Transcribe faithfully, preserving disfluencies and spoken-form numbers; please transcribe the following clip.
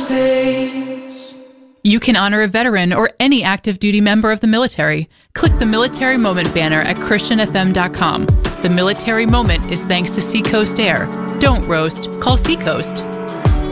days. You can honor a veteran or any active duty member of the military. Click the Military Moment banner at Christian F M dot com. The Military Moment is thanks to Seacoast Air. Don't roast, call Seacoast.